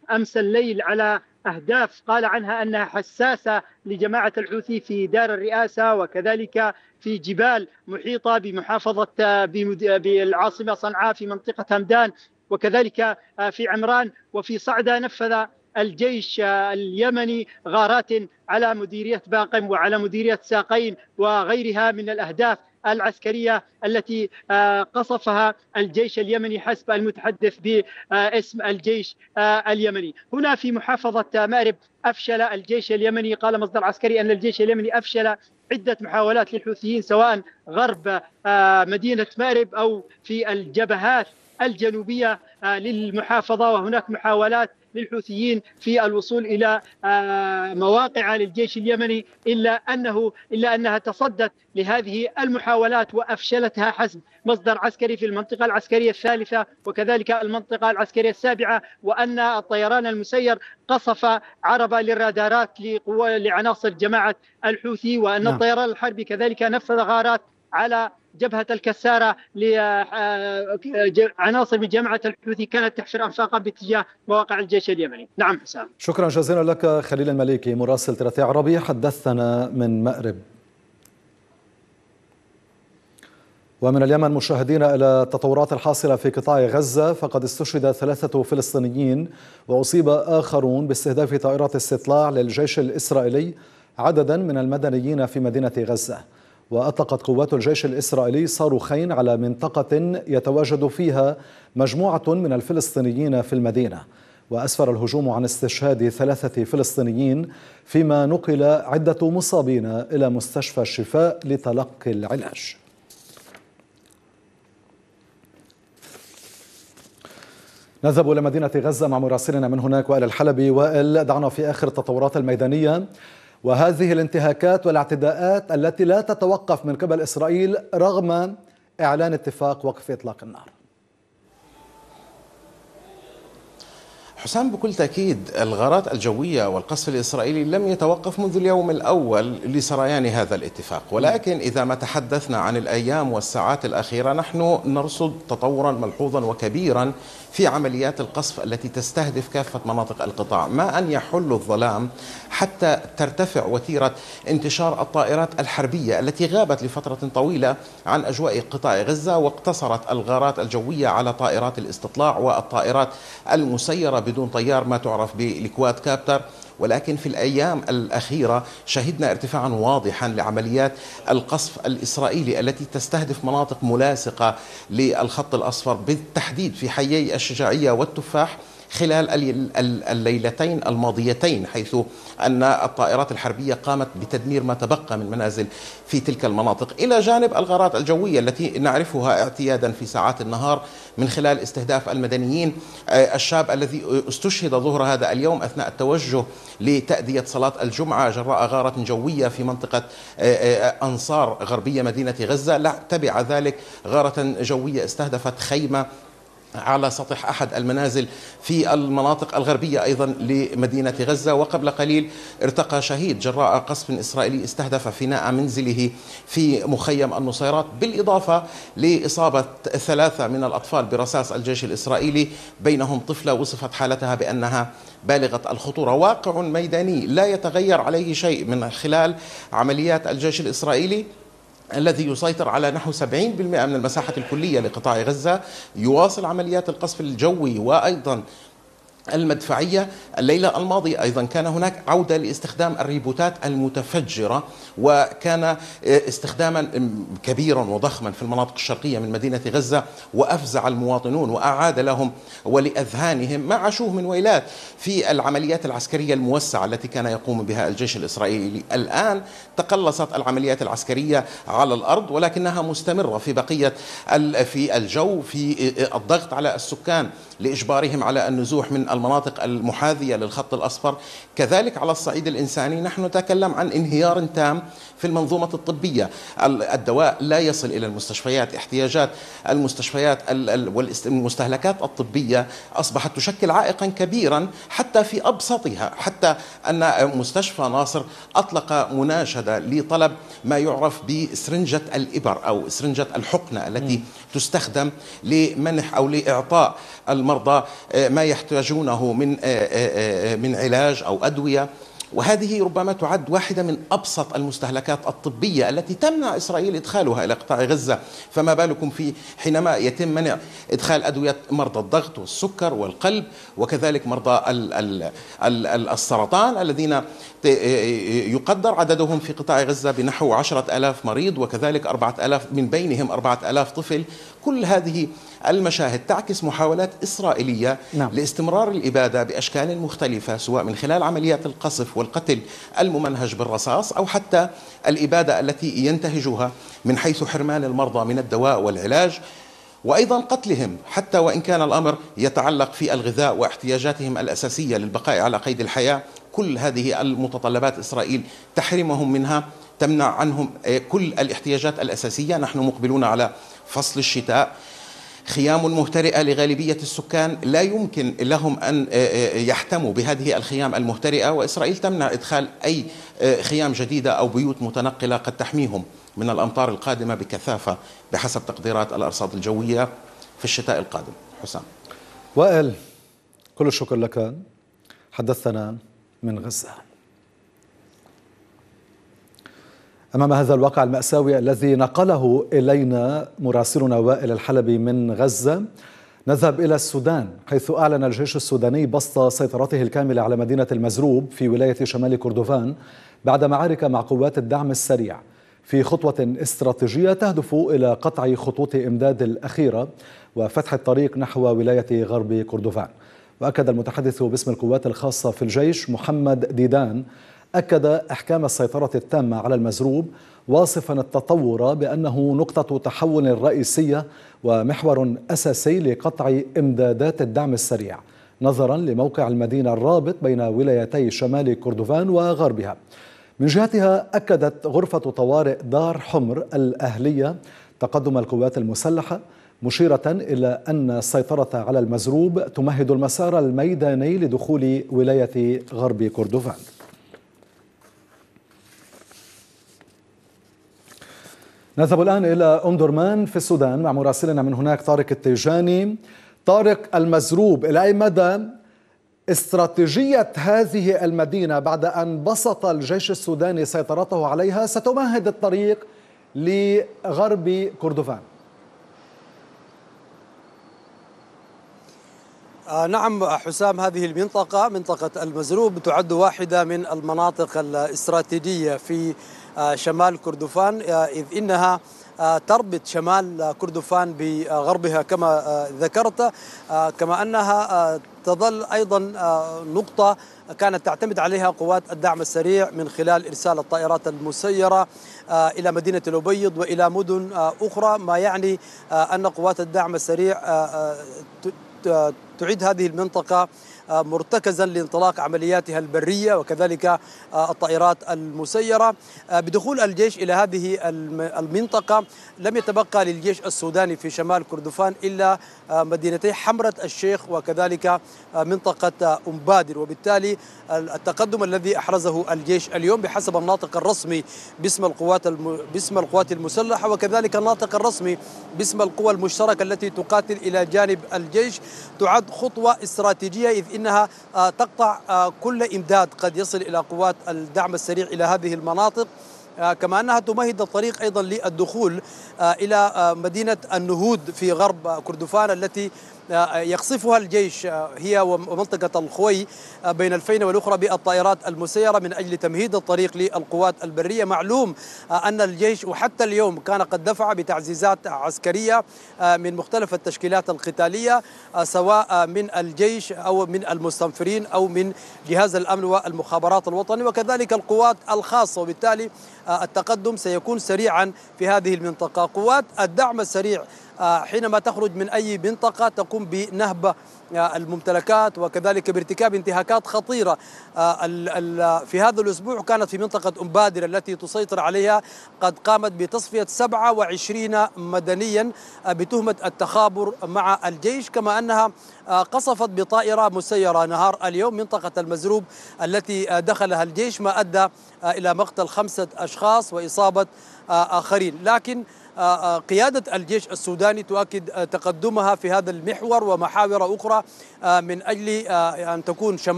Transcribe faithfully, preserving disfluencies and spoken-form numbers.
أمس الليل على أهداف قال عنها أنها حساسة لجماعة الحوثي في دار الرئاسة، وكذلك في جبال محيطة بمحافظة بالعاصمة صنعاء في منطقة همدان، وكذلك في عمران وفي صعدة. نفذ الجيش اليمني غارات على مديرية باقم وعلى مديرية ساقين وغيرها من الأهداف العسكرية التي قصفها الجيش اليمني حسب المتحدث باسم الجيش اليمني. هنا في محافظة مأرب أفشل الجيش اليمني، قال مصدر عسكري أن الجيش اليمني أفشل عدة محاولات للحوثيين سواء غرب مدينة مأرب أو في الجبهات الجنوبية للمحافظة، وهناك محاولات للحوثيين في الوصول إلى مواقع للجيش اليمني، إلا أنه إلا أنها تصدت لهذه المحاولات وأفشلتها حسب مصدر عسكري في المنطقة العسكرية الثالثة وكذلك المنطقة العسكرية السابعة، وأن الطيران المسير قصف عربة للرادارات لعناصر جماعة الحوثي، وأن نعم. الطيران الحربي كذلك نفذ غارات على جبهة الكسارة لعناصر من جماعة الحوثي كانت تحفر أنفاقا باتجاه مواقع الجيش اليمني. نعم حسام. شكرا جزيلا لك خليل المليكي مراسل ثلاثي عربي، حدثنا من مأرب. ومن اليمن مشاهدينا إلى التطورات الحاصلة في قطاع غزة، فقد استشهد ثلاثة فلسطينيين وأصيب آخرون باستهداف طائرات استطلاع للجيش الإسرائيلي عددا من المدنيين في مدينة غزة. وأطلقت قوات الجيش الإسرائيلي صاروخين على منطقة يتواجد فيها مجموعة من الفلسطينيين في المدينة. وأسفر الهجوم عن استشهاد ثلاثة فلسطينيين، فيما نقل عدة مصابين إلى مستشفى الشفاء لتلقي العلاج. نذهب إلى مدينة غزة مع مراسلنا من هناك وائل الحلبي. وائل، دعنا في آخر التطورات الميدانية وهذه الانتهاكات والاعتداءات التي لا تتوقف من قبل إسرائيل رغم إعلان اتفاق وقف إطلاق النار. حسام، بكل تأكيد الغارات الجوية والقصف الإسرائيلي لم يتوقف منذ اليوم الأول لسريان هذا الاتفاق، ولكن إذا ما تحدثنا عن الأيام والساعات الأخيرة نحن نرصد تطورا ملحوظا وكبيرا في عمليات القصف التي تستهدف كافة مناطق القطاع، ما أن يحل الظلام حتى ترتفع وتيرة انتشار الطائرات الحربية التي غابت لفترة طويلة عن أجواء قطاع غزة، واقتصرت الغارات الجوية على طائرات الاستطلاع والطائرات المسيرة بدون طيار ما تعرف بالكواد كابتر. ولكن في الأيام الأخيرة شهدنا ارتفاعا واضحا لعمليات القصف الإسرائيلي التي تستهدف مناطق ملاصقة للخط الأصفر، بالتحديد في حيي الشجاعية والتفاح خلال الليلتين الماضيتين، حيث أن الطائرات الحربية قامت بتدمير ما تبقى من منازل في تلك المناطق، إلى جانب الغارات الجوية التي نعرفها اعتيادا في ساعات النهار من خلال استهداف المدنيين. الشاب الذي استشهد ظهر هذا اليوم أثناء التوجه لتأدية صلاة الجمعة جراء غارة جوية في منطقة أنصار غربية مدينة غزة، لا تبع ذلك غارة جوية استهدفت خيمة على سطح أحد المنازل في المناطق الغربية أيضا لمدينة غزة. وقبل قليل ارتقى شهيد جراء قصف إسرائيلي استهدف فناء منزله في مخيم النصيرات، بالإضافة لإصابة ثلاثة من الأطفال برصاص الجيش الإسرائيلي، بينهم طفلة وصفت حالتها بأنها بالغة الخطورة. واقع ميداني لا يتغير عليه شيء من خلال عمليات الجيش الإسرائيلي الذي يسيطر على نحو سبعين بالمئة من المساحة الكلية لقطاع غزة، يواصل عمليات القصف الجوي وأيضا المدفعية. الليلة الماضية أيضا كان هناك عودة لاستخدام الريبوتات المتفجرة، وكان استخداما كبيرا وضخما في المناطق الشرقية من مدينة غزة، وأفزع المواطنون وأعاد لهم ولأذهانهم ما عاشوه من ويلات في العمليات العسكرية الموسعة التي كان يقوم بها الجيش الإسرائيلي. الآن تقلصت العمليات العسكرية على الأرض، ولكنها مستمرة في بقية في الجو، في الضغط على السكان لإجبارهم على النزوح من المناطق المحاذية للخط الأصفر. كذلك على الصعيد الإنساني نحن نتكلم عن انهيار تام في المنظومة الطبية، الدواء لا يصل إلى المستشفيات، احتياجات المستشفيات والمستهلكات الطبية أصبحت تشكل عائقا كبيرا حتى في أبسطها، حتى أن مستشفى ناصر أطلق مناشدة لطلب ما يعرف بسرنجة الإبر أو سرنجة الحقنة التي م. تستخدم لمنح أو لإعطاء المرضى ما يحتاجون يحتاجونه من من علاج أو أدوية، وهذه ربما تعد واحدة من أبسط المستهلكات الطبية التي تمنع إسرائيل إدخالها إلى قطاع غزة، فما بالكم في حينما يتم منع إدخال أدوية مرضى الضغط والسكر والقلب وكذلك مرضى السرطان الذين يقدر عددهم في قطاع غزة بنحو عشرة آلاف مريض، وكذلك أربعة آلاف من بينهم أربعة آلاف طفل. كل هذه المشاهد تعكس محاولات إسرائيلية نعم. لاستمرار الإبادة بأشكال مختلفة، سواء من خلال عمليات القصف والقتل الممنهج بالرصاص أو حتى الإبادة التي ينتهجها من حيث حرمان المرضى من الدواء والعلاج، وأيضا قتلهم حتى وإن كان الأمر يتعلق في الغذاء واحتياجاتهم الأساسية للبقاء على قيد الحياة. كل هذه المتطلبات إسرائيل تحرمهم منها، تمنع عنهم كل الاحتياجات الأساسية. نحن مقبلون على فصل الشتاء، خيام مهترئة لغالبية السكان، لا يمكن لهم أن يحتموا بهذه الخيام المهترئة، وإسرائيل تمنع إدخال أي خيام جديدة أو بيوت متنقلة قد تحميهم من الأمطار القادمة بكثافة بحسب تقديرات الأرصاد الجوية في الشتاء القادم. حسام. وائل، كل الشكر لك، حدثنا من غزة. أمام هذا الواقع المأساوي الذي نقله إلينا مراسلنا وائل الحلبي من غزة، نذهب إلى السودان، حيث أعلن الجيش السوداني بسط سيطرته الكاملة على مدينة المزروب في ولاية شمال كردفان بعد معارك مع قوات الدعم السريع في خطوة استراتيجية تهدف إلى قطع خطوط إمداد الأخيرة وفتح الطريق نحو ولاية غرب كردفان. وأكد المتحدث باسم القوات الخاصة في الجيش محمد ديدان أكد إحكام السيطرة التامة على المزروب، واصفا التطور بأنه نقطة تحول رئيسية ومحور أساسي لقطع إمدادات الدعم السريع، نظرا لموقع المدينة الرابط بين ولايتي شمال كردفان وغربها. من جهتها أكدت غرفة طوارئ دار حمر الأهلية تقدم القوات المسلحة، مشيرة إلى أن السيطرة على المزروب تمهد المسار الميداني لدخول ولاية غرب كردفان. نذهب الآن إلى أم درمان في السودان مع مراسلنا من هناك طارق التيجاني. طارق، المزروب إلى أي مدى استراتيجية هذه المدينة بعد أن بسط الجيش السوداني سيطرته عليها ستمهد الطريق لغرب كردفان؟ آه نعم حسام، هذه المنطقة منطقة المزروب تعد واحدة من المناطق الاستراتيجية في آه شمال كردفان، آه إذ إنها آه تربط شمال كردفان بغربها كما آه ذكرت، آه كما أنها آه تظل أيضا آه نقطة كانت تعتمد عليها قوات الدعم السريع من خلال إرسال الطائرات المسيرة آه إلى مدينة الأبيض وإلى مدن آه أخرى، ما يعني آه أن قوات الدعم السريع آه آه تعيد هذه المنطقة مرتكزا لانطلاق عملياتها البرية وكذلك الطائرات المسيرة. بدخول الجيش إلى هذه المنطقة لم يتبقى للجيش السوداني في شمال كردفان إلا مدينتي حمرة الشيخ وكذلك منطقة أم بادر، وبالتالي التقدم الذي أحرزه الجيش اليوم بحسب الناطق الرسمي باسم القوات الم... باسم القوات المسلحة وكذلك الناطق الرسمي باسم القوى المشتركة التي تقاتل إلى جانب الجيش، تعد خطوة استراتيجية، إذ إنها تقطع كل إمداد قد يصل إلى قوات الدعم السريع إلى هذه المناطق، كما أنها تمهد الطريق أيضا للدخول إلى مدينة النهود في غرب كردفان التي يقصفها الجيش هي ومنطقة الخوي بين الفينة والأخرى بالطائرات المسيرة من أجل تمهيد الطريق للقوات البرية. معلوم أن الجيش وحتى اليوم كان قد دفع بتعزيزات عسكرية من مختلف التشكيلات القتالية سواء من الجيش أو من المستنفرين أو من جهاز الأمن والمخابرات الوطني وكذلك القوات الخاصة، وبالتالي التقدم سيكون سريعا في هذه المنطقة. قوات الدعم السريع حينما تخرج من أي منطقة تقوم بنهب الممتلكات وكذلك بارتكاب انتهاكات خطيرة. في هذا الأسبوع كانت في منطقة أم بادر التي تسيطر عليها قد قامت بتصفية سبعة وعشرين مدنيا بتهمة التخابر مع الجيش، كما أنها قصفت بطائرة مسيرة نهار اليوم منطقة المزروب التي دخلها الجيش، ما أدى إلى مقتل خمسة أشخاص وإصابة آخرين. لكن قيادة الجيش السوداني تؤكد تقدمها في هذا المحور ومحاور أخرى من أجل أن تكون شمال